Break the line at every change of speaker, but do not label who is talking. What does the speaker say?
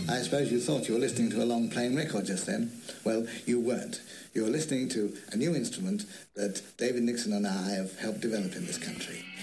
I suppose you thought you were listening to a long playing record just then. Well, you weren't. You were listening to a new instrument that David Nixon and I have helped develop in this country.